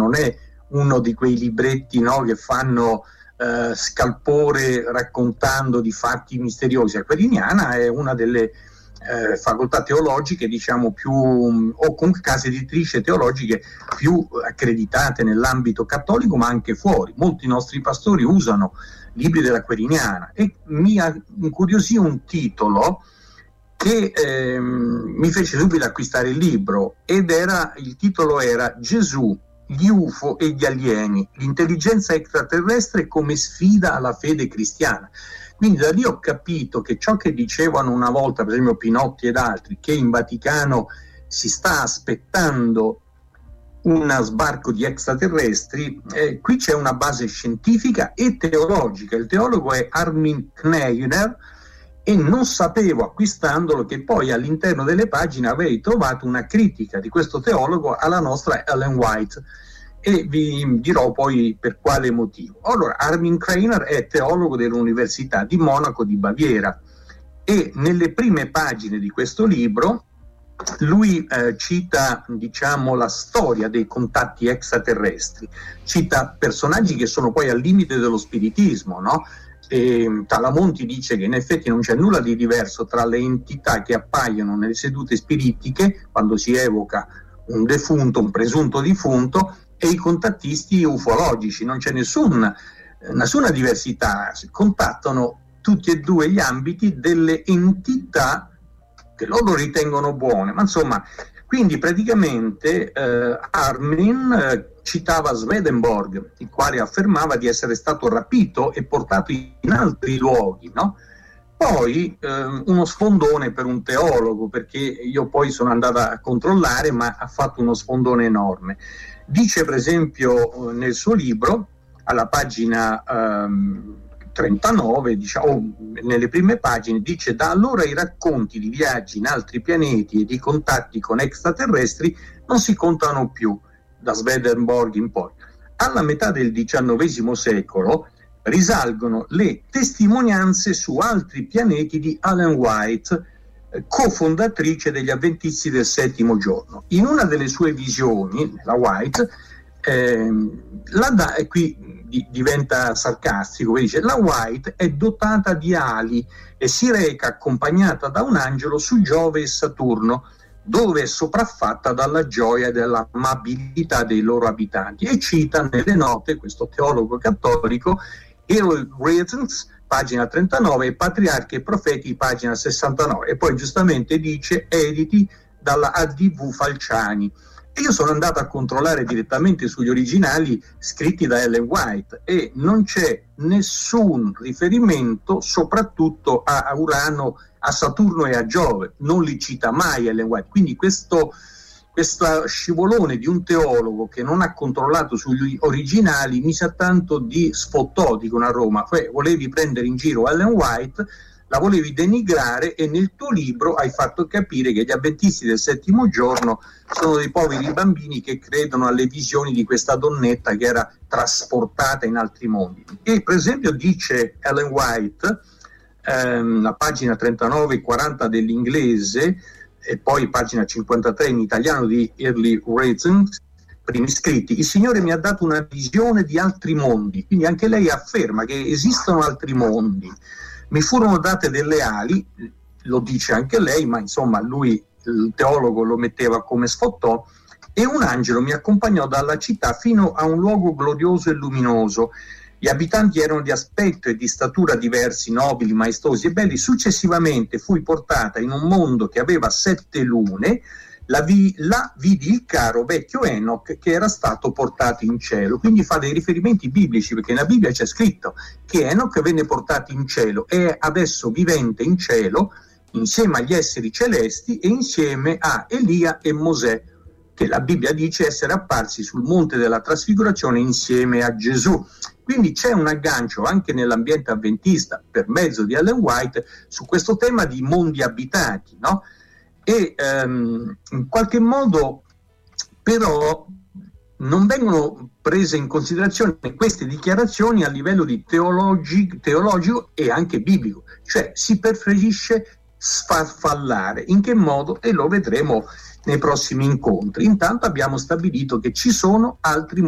non è uno di quei libretti, no, che fanno scalpore raccontando di fatti misteriosi. Aquiliniana è una delle facoltà teologiche, diciamo, più, o comunque case editrici teologiche più accreditate nell'ambito cattolico, ma anche fuori. Molti nostri pastori usano libri dell'Aquiliniana, e mi incuriosì un titolo che mi fece subito acquistare il libro, ed il titolo era Gesù, gli UFO e gli alieni, l'intelligenza extraterrestre come sfida alla fede cristiana. Quindi da lì ho capito che ciò che dicevano una volta, per esempio Pinotti ed altri, che in Vaticano si sta aspettando uno sbarco di extraterrestri, qui c'è una base scientifica e teologica. Il teologo è Armin Kneiner, e non sapevo, acquistandolo, che poi all'interno delle pagine avrei trovato una critica di questo teologo alla nostra Ellen White, e vi dirò poi per quale motivo. Allora, Armin Kneiner è teologo dell'Università di Monaco di Baviera, e nelle prime pagine di questo libro lui cita, diciamo, la storia dei contatti extraterrestri, cita personaggi che sono poi al limite dello spiritismo, no? E Talamonti dice che in effetti non c'è nulla di diverso tra le entità che appaiono nelle sedute spiritiche quando si evoca un defunto, un presunto defunto, e i contattisti ufologici. Non c'è nessuna diversità, si contattano tutti e due gli ambiti delle entità che loro ritengono buone, ma insomma, quindi praticamente Armin citava Swedenborg, il quale affermava di essere stato rapito e portato in altri luoghi, no? Poi uno sfondone per un teologo, perché io poi sono andata a controllare, ma ha fatto uno sfondone enorme. Dice per esempio nel suo libro, alla pagina 39, diciamo, nelle prime pagine, dice: da allora i racconti di viaggi in altri pianeti e di contatti con extraterrestri non si contano più, da Swedenborg in poi. Alla metà del XIX secolo risalgono le testimonianze su altri pianeti di Ellen White, cofondatrice degli Adventisti del Settimo Giorno. In una delle sue visioni, la White, e qui diventa sarcastico, dice: la White è dotata di ali e si reca accompagnata da un angelo su Giove e Saturno, dove è sopraffatta dalla gioia e dall'amabilità dei loro abitanti. E cita nelle note questo teologo cattolico, Harold Reasons, pagina 39, e Patriarchi e Profeti, pagina 69, e poi giustamente dice editi dalla ADV Falciani. E io sono andato a controllare direttamente sugli originali scritti da Ellen White, e non c'è nessun riferimento soprattutto a Urano, a Saturno e a Giove, non li cita mai Ellen White. Quindi questo scivolone di un teologo che non ha controllato sugli originali mi sa tanto di sfottò, dicono a Roma, cioè volevi prendere in giro Ellen White, la volevi denigrare, e nel tuo libro hai fatto capire che gli avventisti del Settimo Giorno sono dei poveri bambini che credono alle visioni di questa donnetta che era trasportata in altri mondi. E per esempio dice Ellen White, la pagina 39 e 40 dell'inglese, e poi pagina 53 in italiano di Early Raisins, primi scritti: il Signore mi ha dato una visione di altri mondi. Quindi anche lei afferma che esistono altri mondi. Mi furono date delle ali, lo dice anche lei, ma insomma lui, il teologo, lo metteva come sfottò, e un angelo mi accompagnò dalla città fino a un luogo glorioso e luminoso. Gli abitanti erano di aspetto e di statura diversi, nobili, maestosi e belli. Successivamente fui portata in un mondo che aveva 7 lune. Là vidi il caro vecchio Enoch che era stato portato in cielo. Quindi fa dei riferimenti biblici, perché nella Bibbia c'è scritto che Enoch venne portato in cielo, è adesso vivente in cielo insieme agli esseri celesti e insieme a Elia e Mosè, che la Bibbia dice essere apparsi sul monte della trasfigurazione insieme a Gesù. Quindi c'è un aggancio anche nell'ambiente avventista, per mezzo di Ellen White, su questo tema di mondi abitati, no? E in qualche modo però non vengono prese in considerazione queste dichiarazioni a livello di teologico e anche biblico, cioè si preferisce sfarfallare. In che modo? E lo vedremo nei prossimi incontri. Intanto abbiamo stabilito che ci sono altri